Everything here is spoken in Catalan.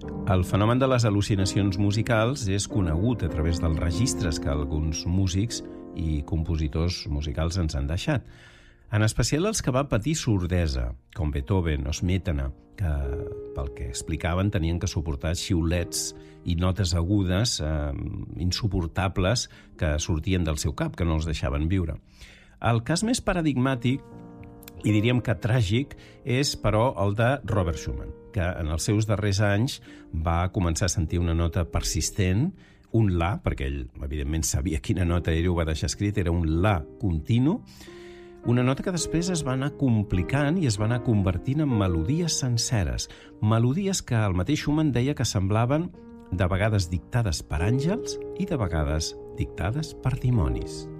El fenomen de les al·lucinacions musicals és conegut a través dels registres que alguns músics i compositors musicals ens han deixat. En especial els que van patir sordesa, com Beethoven o Smetana, que pel que explicaven tenien que suportar xiulets i notes agudes insuportables que sortien del seu cap, que no els deixaven viure. El cas més paradigmàtic, i diríem que tràgic, és, però, el de Robert Schumann, que en els seus darrers anys va començar a sentir una nota persistent, un la, perquè ell, evidentment, sabia quina nota era i ho va deixar escrit, era un la continu, una nota que després es va anar complicant i es va anar convertint en melodies senceres, melodies que el mateix Schumann deia que semblaven de vegades dictades per àngels i de vegades dictades per dimonis.